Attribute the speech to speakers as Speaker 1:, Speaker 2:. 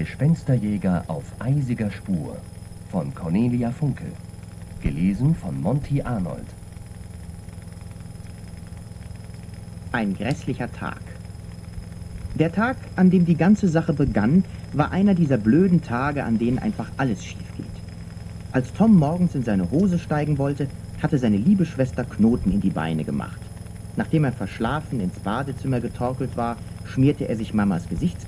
Speaker 1: Gespensterjäger auf eisiger Spur von Cornelia Funke. Gelesen von Monty Arnold.
Speaker 2: Ein grässlicher Tag. Der Tag, an dem die ganze Sache begann, war einer dieser blöden Tage, an denen einfach alles schief geht. Als Tom morgens in seine Hose steigen wollte, hatte seine liebe Schwester Knoten in die Beine gemacht. Nachdem er verschlafen ins Badezimmer getorkelt war, schmierte er sich Mamas Gesichtscreme